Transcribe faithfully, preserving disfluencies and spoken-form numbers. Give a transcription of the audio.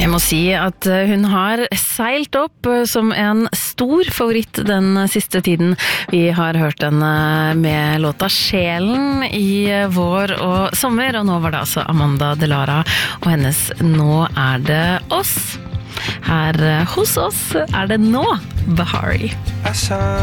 Jeg må si at hun har seilt opp som en stor favoritt den siste tiden. Vi har hørt henne med låta Sjelen i vår og sommer, og nå var det altså Amanda Delara og hennes Nå er det oss. Her hos oss er det nå Bahari.